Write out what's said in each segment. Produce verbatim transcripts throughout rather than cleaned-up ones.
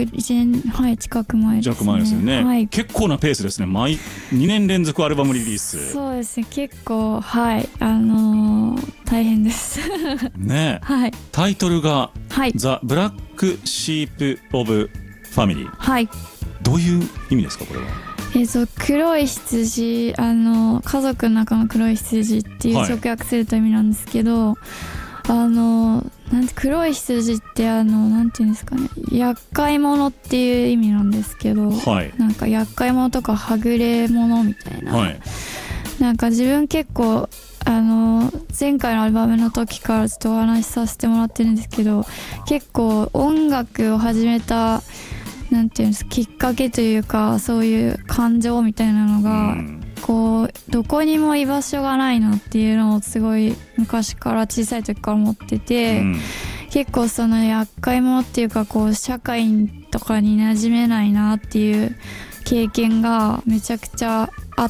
いちねん、はい、近く前ですね。 近く前ですよね、 はい、 結構なペースですね。毎にねん連続アルバムリリース。 そうですね、結構はいあのー、大変ですね、 はい、 タイトルが、 はい、 ザ・ブラック・シープ・オブ・ファミリー、 はい、 どういう意味ですかこれは。 えー、と黒い羊、あの家族の中の黒い羊っていうはい直訳すると意味なんですけど、あのなんて黒い羊ってあのなんていうんですかね、厄介者っていう意味なんですけど、 はい、 なんか厄介者とかはぐれ者みたいな、 はい、 なんか自分結構あの前回のアルバムの時からちょっとお話しさせてもらってるんですけど、結構音楽を始めたなんていうんですきっかけというか、そういう感情みたいなのが、うん、こうどこにも居場所がないなっていうのをすごい昔から小さい時から思ってて、うん、結構その厄介者っていうかこう社会とかに馴染めないなっていう経験がめちゃくちゃあって、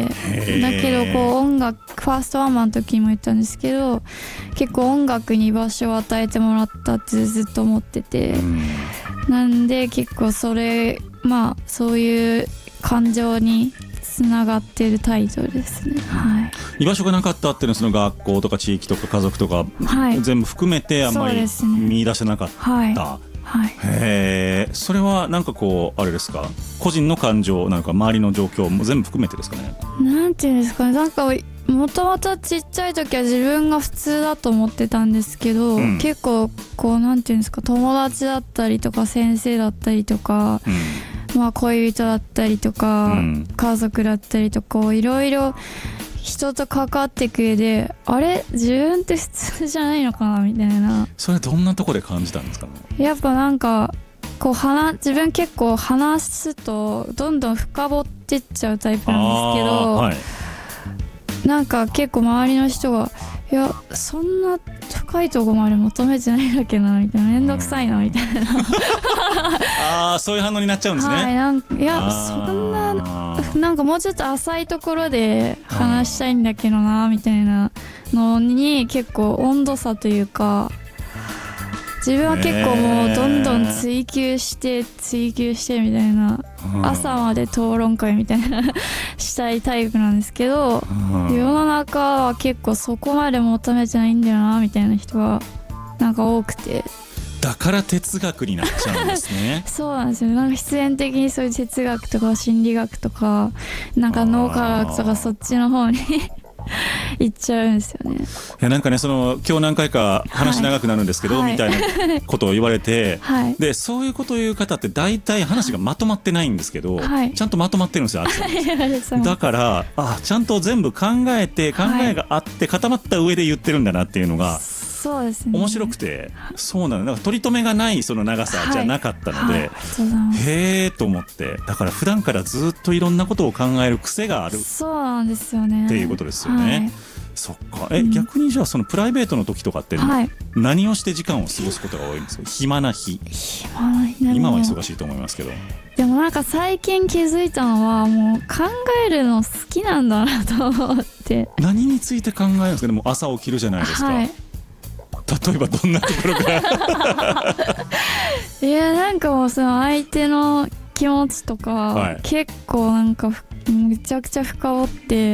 だけどこう音楽ファーストワンマンの時にも言ったんですけど、結構音楽に居場所を与えてもらったってずっと思ってて、うん、なんで結構それまあそういう感情につながってるタイトルですね、はい、 居場所がなかったっていうのはその学校とか地域とか家族とか、はい、全部含めてあんまり見出せなかった、はいはい、へー、それはなんかこうあれですか、個人の感情なんか周りの状況も全部含めてですかね。 なんていうんですかね、なんかもともとちっちゃい時は自分が普通だと思ってたんですけど、うん、結構こうなんていうんですか、友達だったりとか先生だったりとか、うん、まあ恋人だったりとか、うん、家族だったりとかいろいろ人と関わっていく上で、あれ自分って普通じゃないのかなみたいな。それどんなところで感じたんですかね。 やっぱなんかこう話自分結構話すとどんどん深掘ってっちゃうタイプなんですけど、はい、なんか結構周りの人がいやそんな深いとこまで求めてないんだけどなみたいな、めんどくさいなみたいなああそういう反応になっちゃうんですね。 はい、なんいやそんななんかもうちょっと浅いところで話したいんだけどなみたいなのに結構温度差というか、自分は結構もうどんどん追求して追求してみたいな、朝まで討論会みたいなしたいタイプなんですけど、世の中は結構そこまで求めてないんだよなみたいな人がなんか多くて、 だから哲学になっちゃうんですねそうなんですよ。なんか必然的にそういう哲学とか心理学とかなんか脳科学とかそっちの方に行っちゃうんですよね。いやなんかね、その今日何回か話長くなるんですけど、はい、みたいなことを言われて、はい、でそういうことを言う方って大体話がまとまってないんですけど、はい、ちゃんとまとまってるんですよ、だからあちゃんと全部考えて考えがあって固まった上で言ってるんだなっていうのが、 そうですね、 面白くて、そうなの、なんか取り留めがないその長さじゃなかったので、はいはい、へーと思って、だから普段からずっといろんなことを考える癖がある、 そうなんですよねっていうことですよね、はい、そっか。え、うん、逆にじゃあそのプライベートの時とかって、はい、何をして時間を過ごすことが多いんですか。暇な日。 暇な日。 今は忙しいと思いますけど。 でもなんか最近気づいたのは、もう考えるの好きなんだなと思って。 何について考えるんですか。でも朝起きるじゃないですか、はい、例えばどんなところからいやなんかもうその相手の気持ちとか、はい、結構なんかめちゃくちゃ深掘って、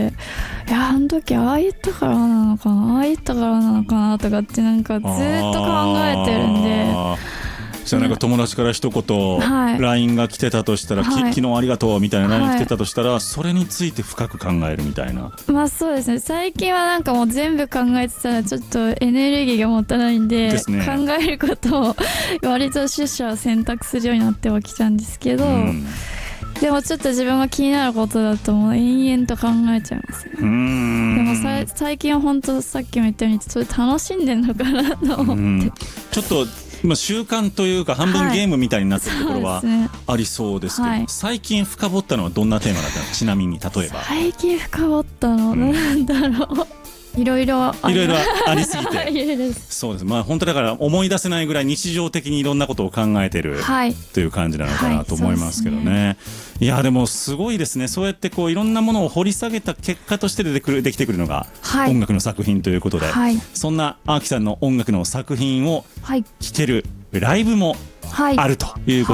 いやあの時ああ言ったからなのかな、ああ言ったからなのかなとかってなんかずっと考えてるんで、 じゃあなんか友達から一言 ライン が来てたとしたら、はい、昨日ありがとうみたいな ライン 来てたとしたら、はい、それについて深く考えるみたいな。 まあそうですね、最近はなんかもう全部考えてたらちょっとエネルギーが持たないん で, で、ね、考えることを割と取捨を選択するようになってはきたんですけど、うん、でもちょっと自分が気になることだともう延々と考えちゃいますね。うーん、でもさ最近は本当さっきも言ったようにそれ楽しんでんのかなと思って、 ちょっと今習慣というか半分ゲームみたいになってるところはありそうですけど、はいね、最近深掘ったのはどんなテーマだったの。ちなみに例えば最近深掘ったの、うん、なんだろういろいろいろいろありすぎてそうです、まあ本当だから思い出せないぐらい日常的にいろんなことを考えてる、はい、という感じなのかなと思いますけどね、はい、いやでもすごいですね。そうやってこういろんなものを掘り下げた結果として出てくるできてくるのが音楽の作品ということで、はい、そんなアーキさんの音楽の作品を聴けるライブもあるということ